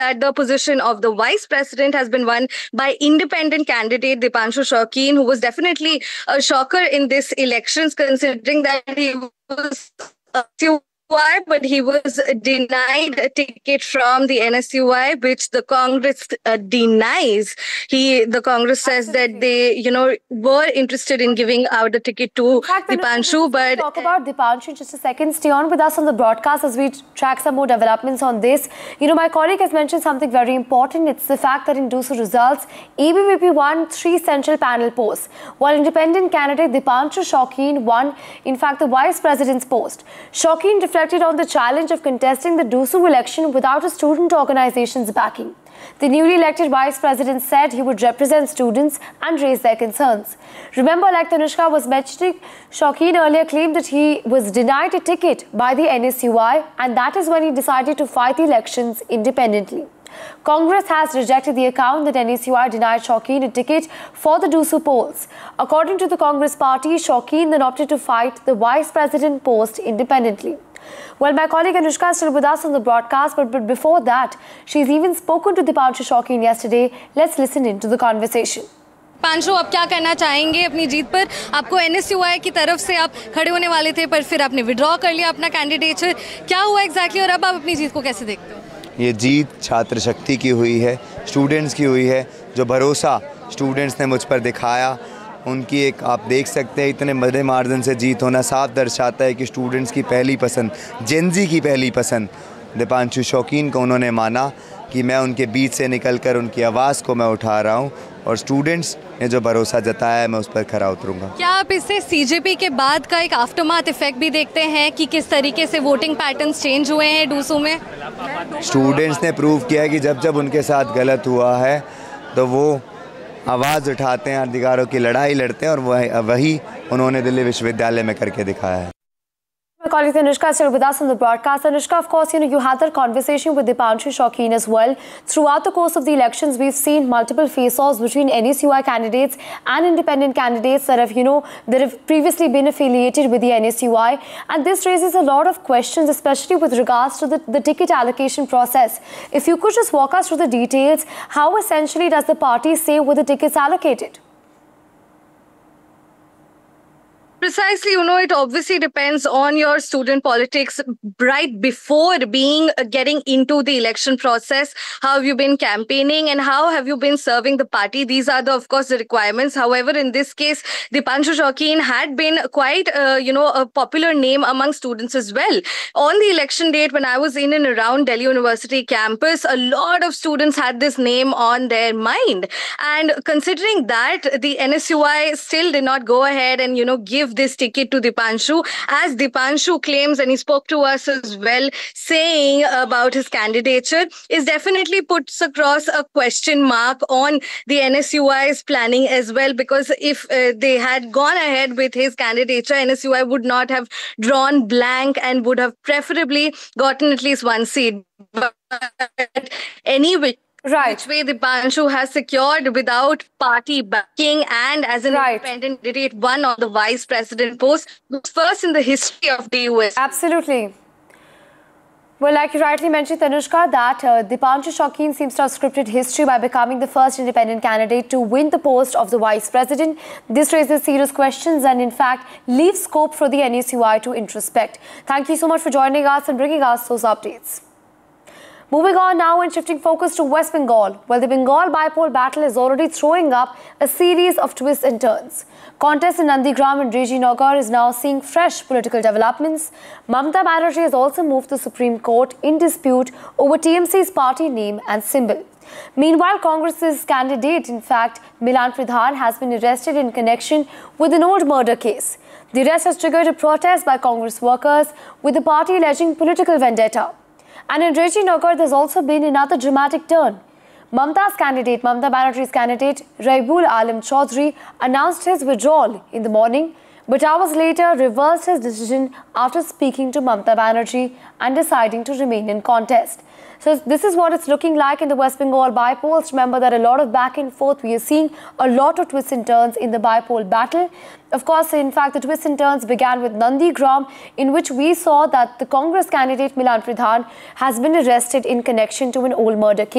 that the position of the vice president has been won by independent candidate Dipanshu Shaukin, who was definitely a shocker in this elections, considering that he was NSUI, but he was denied a ticket from the NSUI, which the Congress denies. The Congress says that they, were interested in giving out the ticket to Dipanshu, but talk about Dipanshu in just a second. Stay on with us on the broadcast as we track some more developments on this. My colleague has mentioned something very important. It's the fact that in DUSU results, ABVP won 3 central panel posts, while independent candidate Dipanshu Shaukin won, in fact, the vice president's post. Shaukin reflected on the challenge of contesting the DUSU election without a student organization's backing. The newly elected vice president said he would represent students and raise their concerns. Remember, like Tanushka was mentioning, Shaukin earlier claimed that he was denied a ticket by the NSUI, and that is when he decided to fight the elections independently. Congress has rejected the account that NSUI denied Shaukin a ticket for the DUSU polls. According to the Congress party, Shaukin then opted to fight the vice president post independently. Well, my colleague Anushka is still with us on the broadcast, but before that, she's even spoken to Dipanshu Shaukin yesterday. Let's listen in to the conversation. पांशु, आप क्या कहना चाहेंगे अपनी जीत पर? आपको NSUI की तरफ से आप खड़े होने वाले थे, पर फिर आपने विड्रॉ कर लिया अपना कैंडिडेचर. क्या हुआ एग्जैक्टली और अब आप अपनी जीत को कैसे देखते हो? ये जीत छात्र शक्ति की हुई है, स्टूडेंट्स की हुई है. जो भरोसा स्टूडेंट्स ने मुझ पर दिखाया, उनकी एक आप देख सकते हैं इतने बड़े मार्जिन से जीत होना साफ दर्शाता है कि स्टूडेंट्स की पहली पसंद, जेनजी की पहली पसंद दीपांशु शौकीन को उन्होंने माना कि मैं उनके बीच से निकलकर उनकी आवाज़ को मैं उठा रहा हूं और स्टूडेंट्स ने जो भरोसा जताया है मैं उस पर खरा उतरूंगा. क्या आप इससे सीजेपी के बाद का एक आफ्टरमाथ इफेक्ट भी देखते हैं कि किस तरीके से वोटिंग पैटर्न्स चेंज हुए हैं डूसू में? स्टूडेंट्स ने प्रूव किया है कि जब जब उनके साथ गलत हुआ है तो वो आवाज़ उठाते हैं, अधिकारों की लड़ाई लड़ते हैं, और वही उन्होंने दिल्ली विश्वविद्यालय में करके दिखाया है. My colleague Anushka is still with us on the broadcast. Anushka, of course, you had that conversation with Dipanshu Shaukin as well. Throughout the course of the elections, we've seen multiple face-offs between NSUI candidates and independent candidates that have previously been affiliated with the NSUI. And this raises a lot of questions, especially with regards to the ticket allocation process. If you could just walk us through the details, how essentially does the party say were the tickets allocated? Precisely, it obviously depends on your student politics right before getting into the election process. How have you been campaigning and how have you been serving the party? These are, of course, the requirements. However, in this case, Dipanshu Shaukin had been quite, a popular name among students as well. On the election date, when I was in and around Delhi University campus, a lot of students had this name on their mind. And considering that, the NSUI still did not go ahead and, give this ticket to Dipanshu, as Dipanshu claims, and he spoke to us as well, saying about his candidature, is definitely puts across a question mark on the NSUI's planning as well, because if they had gone ahead with his candidature, NSUI would not have drawn blank and would have preferably gotten at least one seat. But anyway, which way Dipanshu has secured without party backing and as an independent candidate won on the vice president post, was first in the history of the US. Absolutely. Well, like you rightly mentioned, Tanushka, that Dipanshu Shaukin seems to have scripted history by becoming the first independent candidate to win the post of the vice president. This raises serious questions and, in fact, leaves scope for the NSUI to introspect. Thank you so much for joining us and bringing us those updates. Moving on now and shifting focus to West Bengal. Well, the Bengal bipole battle is already throwing up a series of twists and turns. Contest in Nandigram and Rejinagar is now seeing fresh political developments. Mamata Banerjee has also moved to the Supreme Court in dispute over TMC's party name and symbol. Meanwhile, Congress's candidate, in fact, Milan Pradhan, has been arrested in connection with an old murder case. The arrest has triggered a protest by Congress workers, with the party alleging political vendetta. And in Rejinagar, there's also been another dramatic turn. Mamata Banerjee's candidate, Raibul Alam Chaudhary, announced his withdrawal in the morning, but hours later reversed his decision after speaking to Mamata Banerjee and deciding to remain in contest. So this is what it's looking like in the West Bengal by-polls. Remember that a lot of back and forth. We are seeing a lot of twists and turns in the by-poll battle. Of course, in fact, the twists and turns began with Nandigram, in which we saw that the Congress candidate Milan Pradhan has been arrested in connection to an old murder case.